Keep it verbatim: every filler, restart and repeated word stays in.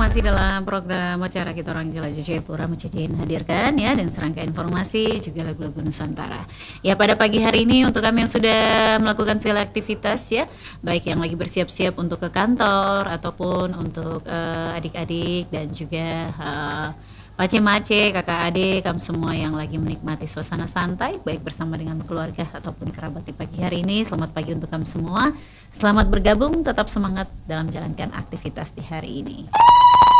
masih dalam program acara kita orang jelajah Jayapura Mujadin hadirkan ya, dan serangkaian informasi juga lagu-lagu Nusantara. Ya, pada pagi hari ini untuk kami yang sudah melakukan segala aktivitas ya, baik yang lagi bersiap-siap untuk ke kantor ataupun untuk uh, adik-adik dan juga uh, mace-mace, kakak adik, kamu semua yang lagi menikmati suasana santai baik bersama dengan keluarga ataupun kerabat di pagi hari ini. Selamat pagi untuk kamu semua. Selamat bergabung, tetap semangat dalam menjalankan aktivitas di hari ini.